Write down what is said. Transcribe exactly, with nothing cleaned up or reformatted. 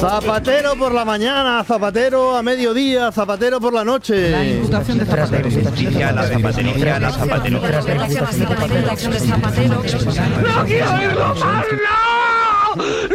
Zapatero por la mañana, Zapatero a mediodía, Zapatero por la noche. La imputación de Zapatero. Justicia, la zapatería, la Zapatero. ¡No quiero irlo más! ¡No!